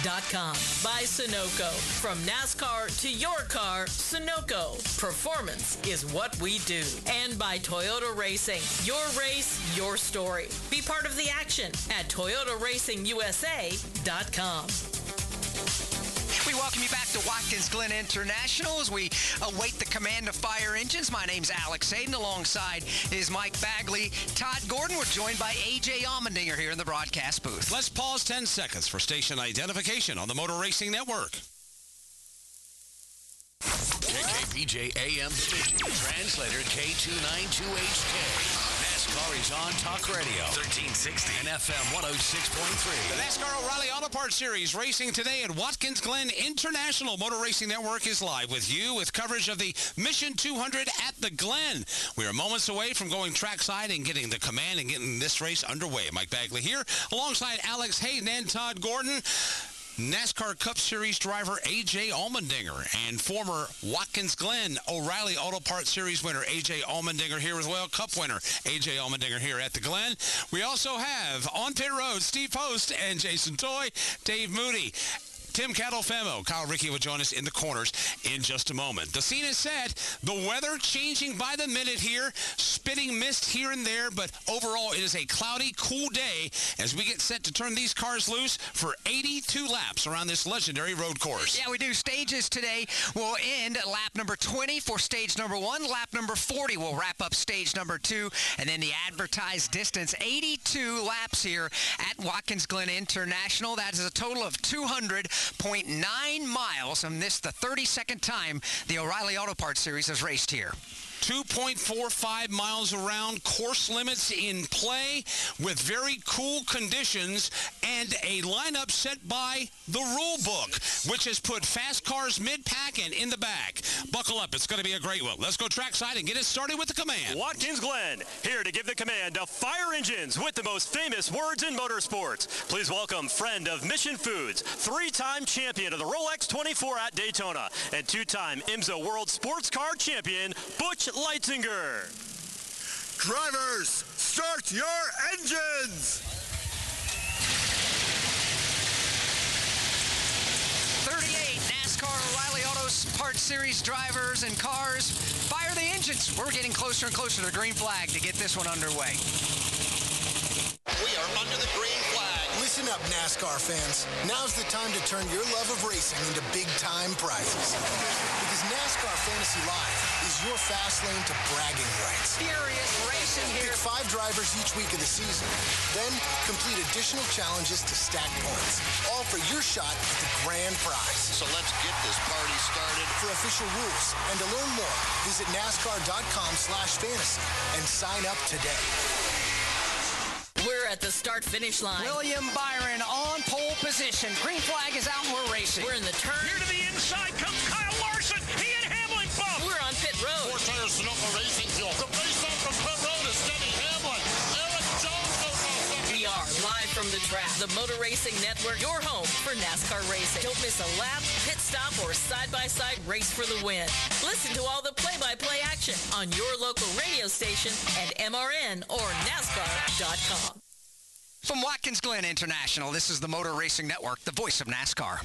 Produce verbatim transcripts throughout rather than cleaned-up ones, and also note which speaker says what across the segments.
Speaker 1: dot com. By Sunoco. From NASCAR to your car, Sunoco. Performance is what we do. And by Toyota Racing. Your race, your story. Be part of the action at Toyota Racing U S A dot com.
Speaker 2: We welcome you back to Watkins Glen International as we await the command of fire engines. My name's Alex Hayden. Alongside is Mike Bagley. Todd Gordon. We're joined by A J Allmendinger here in the broadcast booth.
Speaker 3: Let's pause ten seconds for station identification on the Motor Racing Network.
Speaker 4: K K P J A M Bemidji. Translator K two ninety-two H K. NASCAR is on Talk Radio. thirteen sixty and F M one oh six point three.
Speaker 3: The NASCAR O'Reilly Auto Parts Series racing today at Watkins Glen International. Motor Racing Network is live with you with coverage of the Mission two hundred at the Glen. We are moments away from going trackside and getting the command and getting this race underway. Mike Bagley here alongside Alex Hayden and Todd Gordon. NASCAR Cup Series driver A J Allmendinger and former Watkins Glen O'Reilly Auto Parts Series winner A J Allmendinger here as well. Cup winner A J Allmendinger here at the Glen. We also have on pit road Steve Post and Jason Toy, Dave Moody. Tim Catalfemo, Kyle Rickey will join us in the corners in just a moment. The scene is set. The weather changing by the minute here. Spitting mist here and there, but overall it is a cloudy, cool day as we get set to turn these cars loose for eighty-two laps around this legendary road course.
Speaker 2: Yeah, we do. Stages today will end at lap number twenty for stage number one. Lap number forty will wrap up stage number two. And then the advertised distance, eighty-two laps here at Watkins Glen International. That is a total of two hundred point nine miles, and this the thirty-second time the O'Reilly Auto Parts Series has raced here.
Speaker 3: two point four five miles around, course limits in play with very cool conditions and a lineup set by the rule book, which has put fast cars mid-pack and in the back. Buckle up. It's going to be a great one. Let's go trackside and get it started with the command.
Speaker 5: Watkins Glen, here to give the command to fire engines with the most famous words in motorsports. Please welcome friend of Mission Foods, three-time champion of the Rolex twenty-four at Daytona, and two-time IMSA World Sports Car Champion, Butch Leitzinger.
Speaker 6: Drivers, start your engines!
Speaker 2: thirty-eight NASCAR O'Reilly Auto Parts Series drivers and cars. Fire the engines. We're getting closer and closer to the green flag to get this one underway.
Speaker 7: We are under the green flag.
Speaker 8: Listen up, NASCAR fans. Now's the time to turn your love of racing into big-time prizes. Because NASCAR Fantasy Live is your fast lane to bragging rights.
Speaker 2: Furious racing here.
Speaker 8: Pick five drivers each week of the season. Then complete additional challenges to stack points. All for your shot at the grand prize.
Speaker 7: So let's get this party started.
Speaker 8: For official rules and to learn more, visit NASCAR.com slash fantasy and sign up today.
Speaker 1: We're at the start-finish line.
Speaker 2: William Byron on pole position. Green flag is out and we're racing.
Speaker 1: We're in the turn.
Speaker 5: Here to the inside comes Kyle Larson. He and Hamlin bump.
Speaker 1: We're on pit road.
Speaker 6: Four tires Sunoco Racing Fuel. The race off from pit road is Denny Hamlin. Eric Jones goes off.
Speaker 1: We are live from the track. The Motor Racing Network, your home for NASCAR racing. Don't miss a lap, pit stop, or side-by-side race for the win. Listen to all the play-by-play action on your local radio station at M R N or NASCAR dot com.
Speaker 2: From Watkins Glen International, this is the Motor Racing Network, the voice of NASCAR.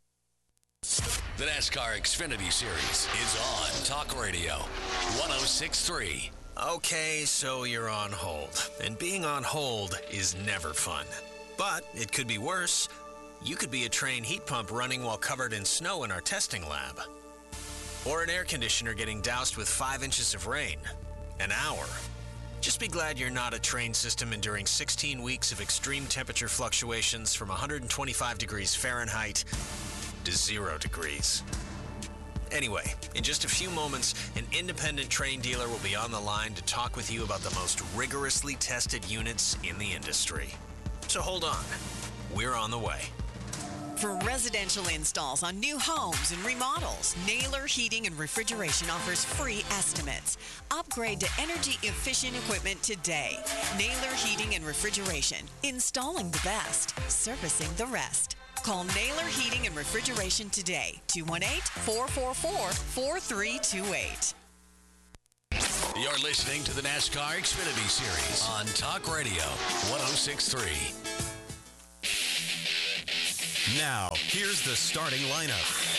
Speaker 4: The NASCAR Xfinity Series is on Talk Radio one oh six point three.
Speaker 9: Okay, so you're on hold. And being on hold is never fun. But it could be worse. You could be a train heat pump running while covered in snow in our testing lab. Or an air conditioner getting doused with five inches of rain. An hour. Just be glad you're not a train system enduring sixteen weeks of extreme temperature fluctuations from one hundred twenty-five degrees Fahrenheit to zero degrees. Anyway, in just a few moments, an independent train dealer will be on the line to talk with you about the most rigorously tested units in the industry. So hold on. We're on the way.
Speaker 10: For residential installs on new homes and remodels, Naylor Heating and Refrigeration offers free estimates. Upgrade to energy-efficient equipment today. Naylor Heating and Refrigeration. Installing the best, servicing the rest. Call Naylor Heating and Refrigeration today. two one eight, four four four, four three two eight.
Speaker 4: You're listening to the NASCAR Xfinity Series on Talk Radio one oh six point three.
Speaker 3: Now,
Speaker 11: Here's the starting lineup.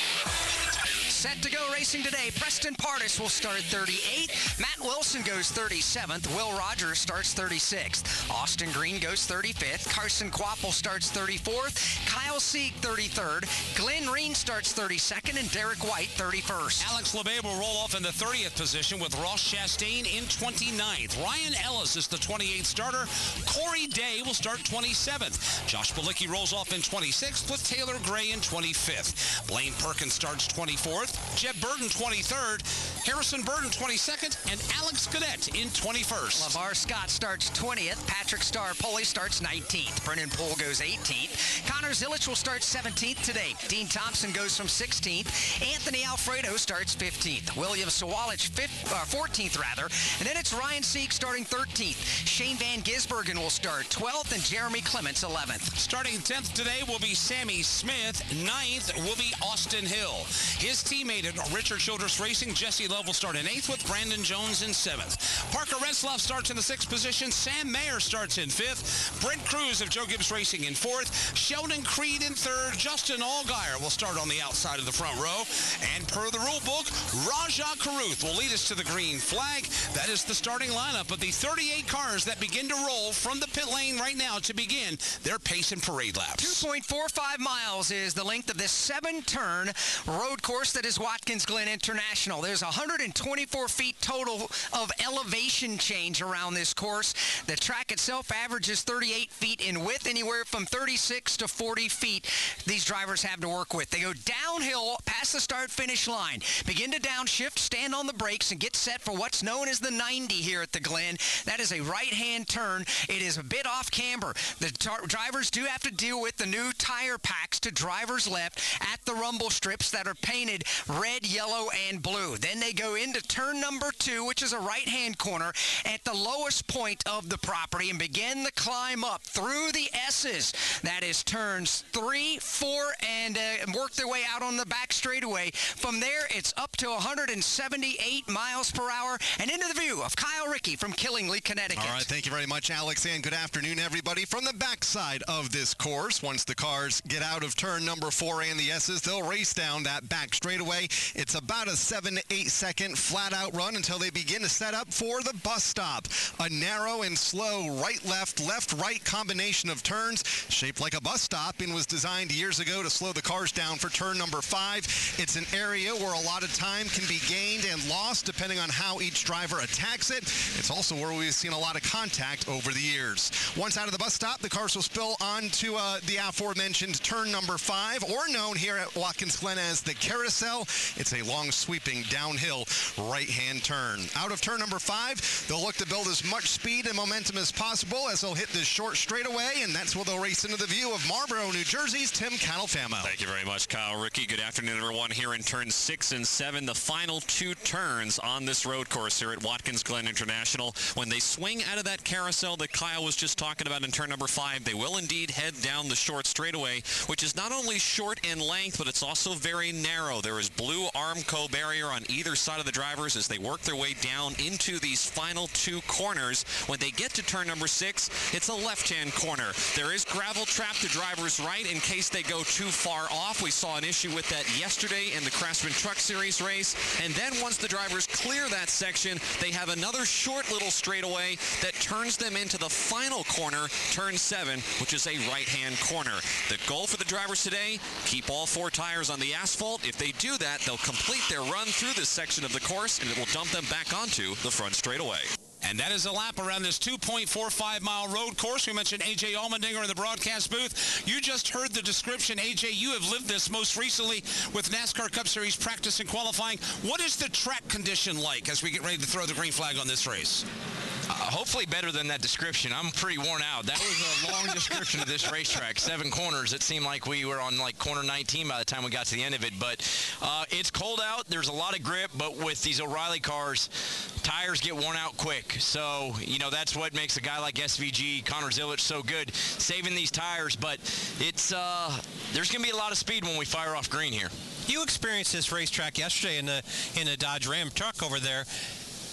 Speaker 2: Set to go racing today. Preston Pardis will start thirty-eighth. Matt Wilson goes thirty-seventh. Will Rogers starts thirty-sixth. Austin Green goes thirty-fifth. Carson Quapple starts thirty-fourth. Kyle Sieg thirty-third. Glenn Reen starts thirty-second. And Derek White thirty-first.
Speaker 3: Alex LeBay will roll off in the thirtieth position with Ross Chastain in twenty-ninth. Ryan Ellis is the twenty-eighth starter. Corey Day will start twenty-seventh. Josh Bilicki rolls off in twenty-sixth with Taylor Gray in twenty-fifth. Blaine Perkins starts twenty-fourth. Jeb Burton twenty-third. Harrison Burton twenty-second. And Alex Cadet in twenty-first.
Speaker 2: LeVar Scott starts twentieth. Patrick Star-Pulley starts nineteenth. Brennan Poole goes eighteenth. Connor Zilic will start seventeenth today. Dean Thompson goes from sixteenth. Anthony Alfredo starts fifteenth. William Sawalich fifth, uh, fourteenth rather. And then it's Ryan Sieg starting thirteenth. Shane Van Gisbergen will start twelfth. And Jeremy Clements eleventh.
Speaker 3: Starting tenth today will be Sammy Smith. ninth will be Austin Hill. His teammate at Richard Childress Racing, Jesse Love, will start in eighth with Brandon Jones in seventh. Parker Retzlaff starts in the sixth position. Sam Mayer starts in fifth. Brent Cruz of Joe Gibbs Racing in fourth. Sheldon Creed in third. Justin Allgaier will start on the outside of the front row. And per the rule book, Rajah Caruth will lead us to the green flag. That is the starting lineup of the thirty-eight cars that begin to roll from the pit lane right now to begin their pace and parade laps.
Speaker 2: two point four five miles is the length of this seven-turn road course that is Watkins Glen International. There's one hundred twenty-four feet total of elevation change around this course. The track itself averages thirty-eight feet in width, anywhere from thirty-six to forty feet these drivers have to work with. They go downhill past the start-finish line, begin to downshift, stand on the brakes, and get set for what's known as the ninety here at the Glen. That is a right-hand turn. It is a bit off camber. The tar- drivers do have to deal with the new tire packs to driver's left at the rumble strips that are painted red, yellow, and blue. Then they go into turn number two, which is a right-hand corner at the lowest point of the property, and begin the climb up through the S's. That is turns three, four, and uh, work their way out on the back straightaway. From there, it's up to one hundred seventy-eight miles per hour and into the view of Kyle Rickey from Killingly, Connecticut.
Speaker 12: All right, thank you very much, Alex, and good afternoon, everybody. From the backside of this course, once the cars get out of turn number four and the S's, they'll race down that back straightaway. It's about a seven, eight second flat-out run until they begin to set up for the bus stop. A narrow and slow right-left, left-right combination of turns shaped like a bus stop and was designed years ago to slow the cars down for turn number five. It's an area where a lot of time can be gained and lost depending on how each driver attacks it. It's also where we've seen a lot of contact over the years. Once out of the bus stop, the cars will spill onto uh, the aforementioned turn number five, or known here at Watkins Glen as the Carousel. It's a long, sweeping downhill right-hand turn. Out of turn number five, they'll look to build as much speed and momentum as possible as they'll hit this short straightaway, and that's where they'll race into the view of Marlboro, New Jersey's Tim Catalfamo.
Speaker 13: Thank you very much, Kyle Rickey. Good afternoon, everyone. Here in turns six and seven, the final two turns on this road course here at Watkins Glen International. When they swing out of that carousel that Kyle was just talking about in turn number five, they will indeed head down the short straightaway, which is not only short in length, but it's also very narrow. There is blue Armco barrier on either side of the drivers as they work their way down into these final two corners. When they get to turn number six, it's a left-hand corner. There is gravel trap to drivers' right in case they go too far off. We saw an issue with that yesterday in the Craftsman Truck Series race. And then once the drivers clear that section, they have another short little straightaway that turns them into the final corner, turn seven, which is a right-hand corner. The goal for the drivers today, keep all four tires on the asphalt. If they do that, they'll complete their run through this section of the course, and it will dump them back onto the front straightaway.
Speaker 3: And that is a lap around this two point four five mile road course. We mentioned A J Allmendinger in the broadcast booth. You just heard the description. A J, you have lived this most recently with NASCAR Cup Series practice and qualifying. What is the track condition like as we get ready to throw the green flag on this race?
Speaker 14: Uh, hopefully better than that description. I'm pretty worn out. That was a long description of this racetrack. Seven corners. It seemed like we were on like corner nineteen by the time we got to the end of it. But uh, it's cold out. There's a lot of grip. But with these O'Reilly cars, tires get worn out quick. So, you know, that's what makes a guy like S V G, Connor Zilic, so good, saving these tires. But it's uh, there's going to be a lot of speed when we fire off green here.
Speaker 11: You experienced this racetrack yesterday in the in a Dodge Ram truck over there.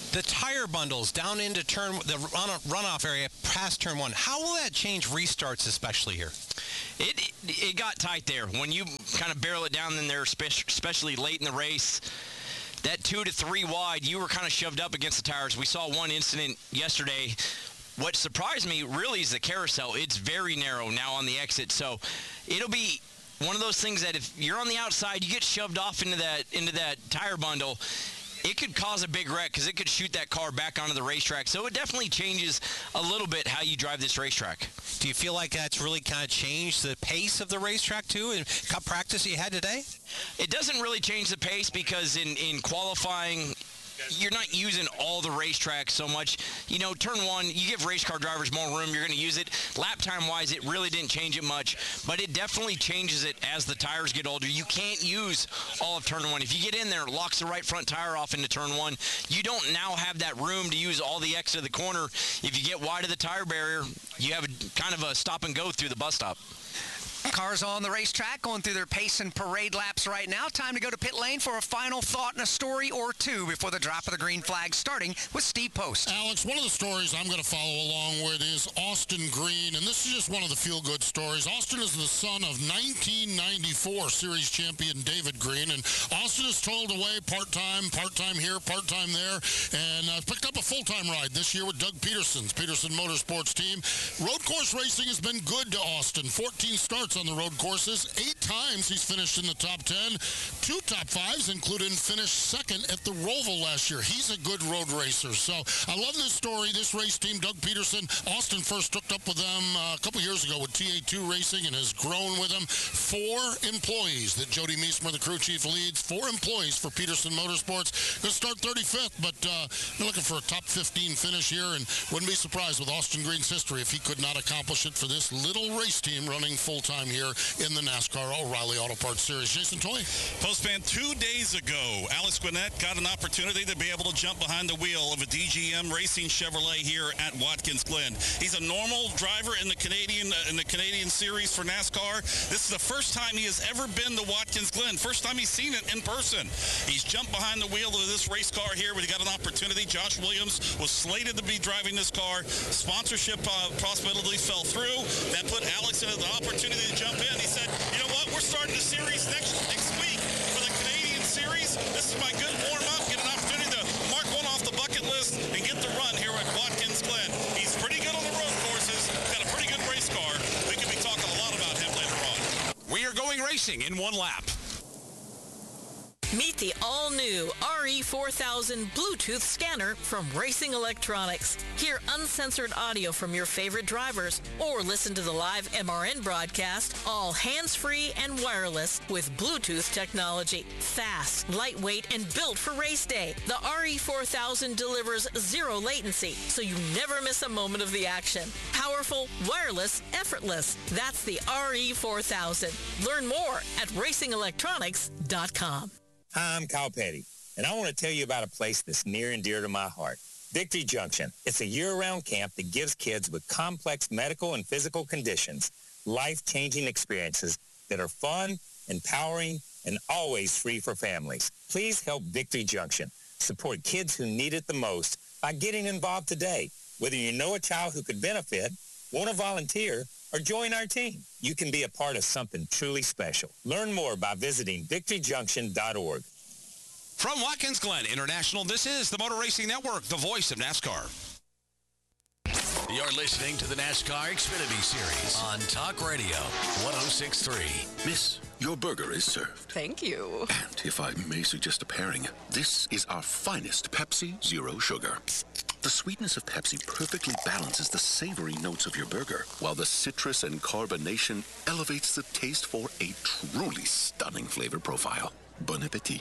Speaker 15: The tire bundles down into turn, the run, runoff area past turn one, how will that change restarts, especially here?
Speaker 14: It it got tight there. When you kind of barrel it down in there, especially late in the race, that two to three wide, you were kind of shoved up against the tires. We saw one incident yesterday. What surprised me really is the carousel. It's very narrow now on the exit, so it'll be one of those things that if you're on the outside, you get shoved off into that into that tire bundle, it could cause a big wreck because it could shoot that car back onto the racetrack. So it definitely changes a little bit how you drive this racetrack.
Speaker 15: Do you feel like that's really kind of changed the pace of the racetrack too in cup practice that you had today?
Speaker 14: It doesn't really change the pace because in, in qualifying, you're not using all the racetrack so much. You know, turn one, you give race car drivers more room, you're going to use it. Lap time-wise, it really didn't change it much, but it definitely changes it as the tires get older. You can't use all of turn one. If you get in there, it locks the right front tire off into turn one. You don't now have that room to use all the exit of the corner. If you get wide of the tire barrier, you have a, kind of a stop and go through the bus stop.
Speaker 2: Cars on the racetrack going through their pace and parade laps right now. Time to go to pit lane for a final thought and a story or two before the drop of the green flag, starting with Steve Post.
Speaker 6: Alex, one of the stories I'm going to follow along with is Austin Green, and this is just one of the feel-good stories. Austin is the son of nineteen ninety-four Series champion David Green, and Austin is told away part-time, part-time here, part-time there, and uh, picked up a full-time ride this year with Doug Peterson's Peterson Motorsports team. Road course racing has been good to Austin. fourteen starts on the road courses. Eight times he's finished in the top ten. Two top fives, including finished second at the Roval last year. He's a good road racer. So I love this story. This race team, Doug Peterson, Austin first hooked up with them uh, a couple years ago with T A two Racing and has grown with them. Four employees that Jody Meesmer, the crew chief, leads. Four employees for Peterson Motorsports. Going to start thirty-fifth, but uh, they're looking for a top fifteen finish here, and wouldn't be surprised with Austin Green's history if he could not accomplish it for this little race team running full-time here in the NASCAR O'Reilly Auto Parts Series. Jason Toy.
Speaker 16: Postman, two days ago, Alex Gwinnett got an opportunity to be able to jump behind the wheel of a D G M Racing Chevrolet here at Watkins Glen. He's a normal driver in the Canadian uh, in the Canadian Series for NASCAR. This is the first time he has ever been to Watkins Glen. First time he's seen it in person. He's jumped behind the wheel of this race car here, but he got an opportunity. Josh Williams was slated to be driving this car. Sponsorship uh, possibilities fell through. That put Alex into the opportunity to jump in. He said, you know what, we're starting the series next next week for the Canadian Series. This is my good warm-up, get an opportunity to mark one off the bucket list and get the run here at Watkins Glen. He's pretty good on the road courses, got a pretty good race car. We could be talking a lot about him later on.
Speaker 3: We are going racing in one lap.
Speaker 1: Meet the all-new R E four thousand Bluetooth scanner from Racing Electronics. Hear uncensored audio from your favorite drivers or listen to the live M R N broadcast, all hands-free and wireless with Bluetooth technology. Fast, lightweight, and built for race day. The R E four thousand delivers zero latency, so you never miss a moment of the action. Powerful, wireless, effortless. That's the R E four thousand. Learn more at racing electronics dot com.
Speaker 17: Hi, I'm Kyle Petty, and I want to tell you about a place that's near and dear to my heart, Victory Junction. It's a year-round camp that gives kids with complex medical and physical conditions life-changing experiences that are fun, empowering, and always free for families. Please help Victory Junction support kids who need it the most by getting involved today. Whether you know a child who could benefit, want to volunteer, or join our team, you can be a part of something truly special. Learn more by visiting victory junction dot org.
Speaker 3: From Watkins Glen International, this is the Motor Racing Network, the voice of NASCAR.
Speaker 4: You're listening to the NASCAR Xfinity Series on Talk Radio one oh six point three.
Speaker 18: Miss, your burger is served.
Speaker 19: Thank you.
Speaker 18: And if I may suggest a pairing, this is our finest Pepsi Zero Sugar. The sweetness of Pepsi perfectly balances the savory notes of your burger, while the citrus and carbonation elevates the taste for a truly stunning flavor profile. Bon appetit.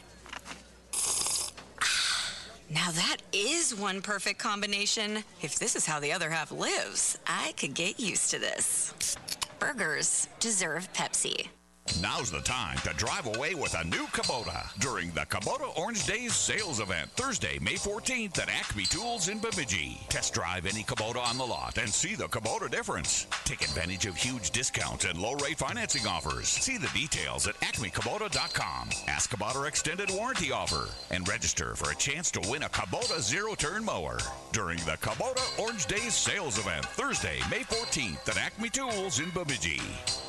Speaker 19: Now that is one perfect combination. If this is how the other half lives, I could get used to this. Burgers deserve Pepsi.
Speaker 20: Now's the time to drive away with a new Kubota during the Kubota Orange Days sales event, Thursday, May fourteenth at Acme Tools in Bemidji. Test drive any Kubota on the lot and see the Kubota difference. Take advantage of huge discounts and low-rate financing offers. See the details at acme kubota dot com. Ask about our extended warranty offer and register for a chance to win a Kubota zero-turn mower during the Kubota Orange Days sales event, Thursday, May fourteenth at Acme Tools in Bemidji.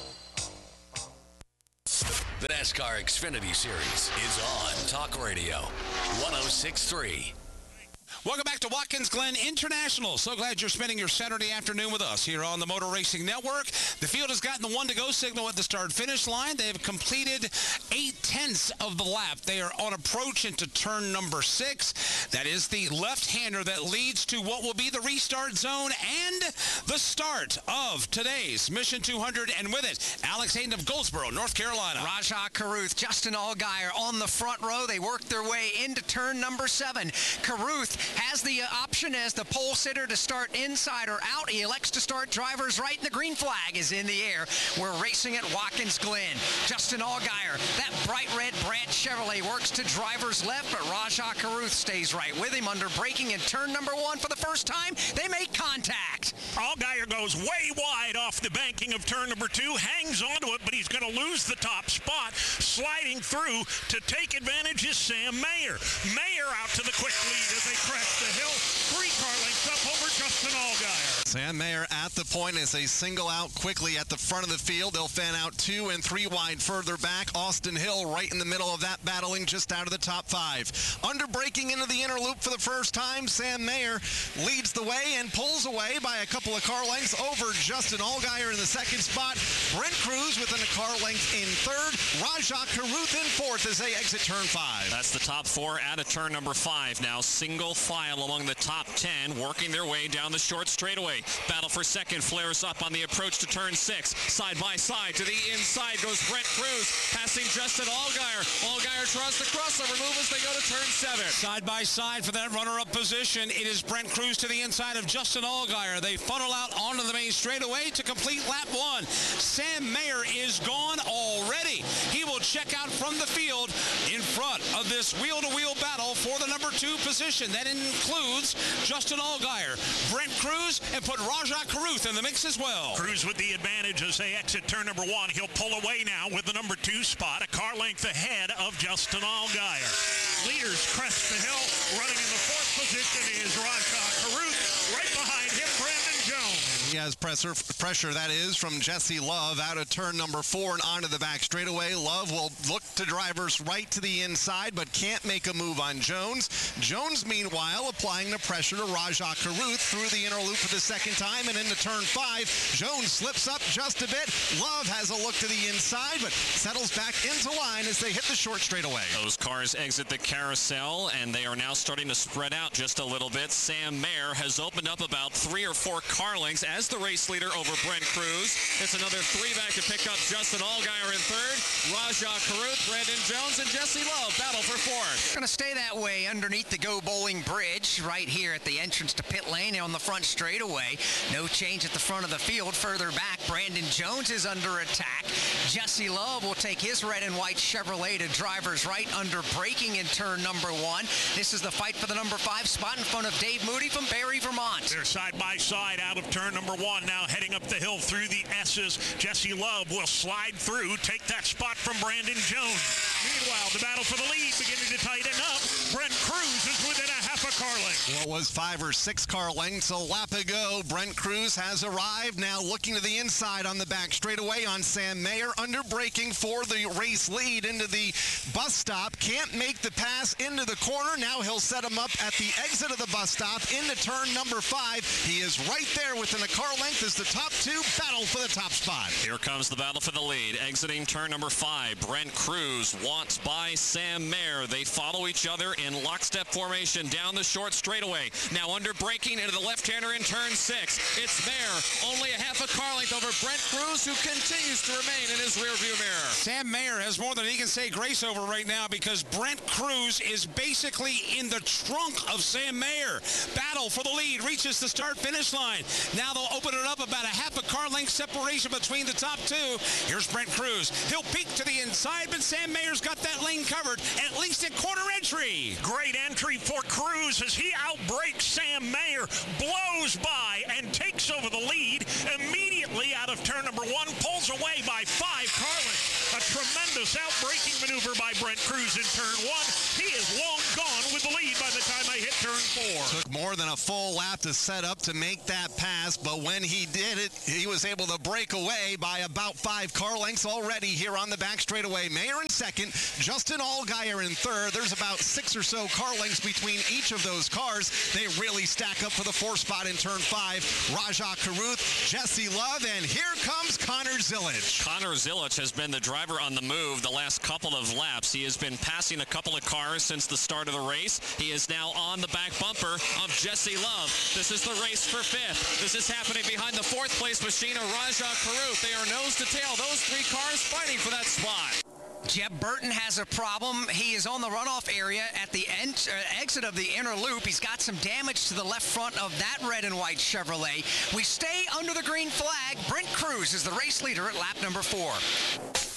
Speaker 4: The NASCAR Xfinity Series is on Talk Radio one oh six point three.
Speaker 3: Welcome back to Watkins Glen International. So glad you're spending your Saturday afternoon with us here on the Motor Racing Network. The field has gotten the one-to-go signal at the start-finish line. They have completed eight-tenths of the lap. They are on approach into turn number six. That is the left-hander that leads to what will be the restart zone and the start of today's Mission two hundred. And with it, Alex Hayden of Goldsboro, North Carolina.
Speaker 2: Rajah Caruth, Justin Allgaier on the front row. They work their way into turn number seven. Caruth has the uh, option as the pole sitter to start inside or out. He elects to start drivers right, and the green flag is in the air. We're racing at Watkins Glen. Justin Allgaier, that bright red Brandt Chevrolet, works to driver's left, but Rajah Caruth stays right with him under braking in turn number one. For the first time, they make contact.
Speaker 21: Allgaier goes way wide off the banking of turn number two, hangs onto it, but he's going to lose the top spot. Sliding through to take advantage is Sam Mayer. Mayer out to the quick lead as they crest the hill. Three car lengths up over Justin Allgaier.
Speaker 12: Sam Mayer at the point as they single out quickly at the front of the field. They'll fan out two and three wide further back. Austin Hill right in the middle of that, battling just out of the top five. Under braking into the inner loop for the first time, Sam Mayer leads the way and pulls away by a couple of car lengths over Justin Allgaier in the second spot. Brent Cruz within a car length in third. Rajah Caruth in fourth as they exit turn five.
Speaker 13: That's the top four out of turn number five now. Single file among the top ten, working their way down the short straightaway. Battle for second flares up on the approach to turn six. Side by side to the inside goes Brent Cruz, passing Justin Allgaier. Allgaier tries the crossover move as they go to turn seven.
Speaker 3: Side by side for that runner-up position. It is Brent Cruz to the inside of Justin Allgaier. They funnel out onto the main straightaway to complete lap one. Sam Mayer is gone already. He will check out from the field in front of this wheel-to-wheel battle for the number two position. That includes Justin Allgaier, Brent Cruz, and put Rajah Caruth in the mix as well.
Speaker 21: Cruz with the advantage as they exit turn number one. He'll pull away now with the number two spot, a car length ahead of Justin Allgaier. Leaders crest the hill. Running in the fourth position is Rajah Caruth. Right behind him, Brandon Jones.
Speaker 12: He has pressure, pressure that is, from Jesse Love out of turn number four and onto the back straightaway. Love will look to drivers right to the inside, but can't make a move on Jones. Jones, meanwhile, applying the pressure to Rajah Caruth through the inner loop for the second time and into turn five. Jones slips up just a bit. Love has a look to the inside, but settles back into line as they hit the short straightaway.
Speaker 13: Those cars exit the carousel, and they are now starting to spread out just a little bit. Sam Mayer has opened up about three or four car lengths as the race leader over Brent Cruz. It's another three back to pick up Justin Allgaier in third. Rajah Caruth, Brandon Jones, and Jesse Love battle for fourth.
Speaker 2: Going to stay that way underneath the Go Bowling Bridge right here at the entrance to pit lane on the front straightaway. No change at the front of the field. Further back, Brandon Jones is under attack. Jesse Love will take his red and white Chevrolet to driver's right under braking in turn number one. This is the fight for the number five spot in front of Dave Moody from Barry, Vermont.
Speaker 21: They're side by side out of turn number one, now heading up the hill through the S's. Jesse Love will slide through, take that spot from Brandon Jones. Meanwhile, the battle for the lead beginning to tighten up. Brent Cruz is within a half a car length.
Speaker 12: What was five or six car lengths a lap ago, Brent Cruz has arrived, now looking to the inside on the back straightaway on Sam Mayer, under braking for the race lead into the bus stop. Can't make the pass into the corner. Now he'll set him up at the exit of the bus stop into turn number five. He is right there within a car length as the top two battle for the top spot.
Speaker 13: Here comes the battle for the lead. Exiting turn number five, Brent Cruz wants by Sam Mayer. They follow each other in lockstep formation down the short straightaway. Now under braking into the left-hander in turn six. It's Mayer, only a half a car length over Brent Cruz, who continues to remain remain in his rearview mirror.
Speaker 3: Sam Mayer has more than he can say grace over right now because Brent Cruz is basically in the trunk of Sam Mayer. Battle for the lead reaches the start-finish line. Now they'll open it up about a half a car length separation between the top two. Here's Brent Cruz. He'll peek to the inside, but Sam Mayer's got that lane covered, at least at quarter entry.
Speaker 21: Great entry for Cruz as he outbreaks Sam Mayer, blows by, and takes over the lead immediately out of turn number one, pulls away by five car lengths. A tremendous outbraking maneuver by Brent Cruz in turn one. He is long gone with the lead by the time I hit turn four.
Speaker 12: Took more than a full lap to set up to make that pass, but when he did it, he was able to break away by about five car lengths already here on the back straightaway. Mayer in second, Justin Allgaier in third. There's about six or so car lengths between each of those cars. They really stack up for the fourth spot in turn five. Rajah Caruth, Jesse Love, and here comes Connor Zilic.
Speaker 13: Connor Zilic has been the driver on the move the last couple of laps. He has been passing a couple of cars since the start of the race. He is now on the back bumper of Jesse Love. This is the race for fifth. This is happening behind the fourth place machine of Rajah Caruth. They are nose to tail. Those three cars fighting for that spot.
Speaker 2: Jeb Burton has a problem. He is on the runoff area at the end, uh, exit of the inner loop. He's got some damage to the left front of that red and white Chevrolet. We stay under the green flag. Brent Cruz is the race leader at lap number four.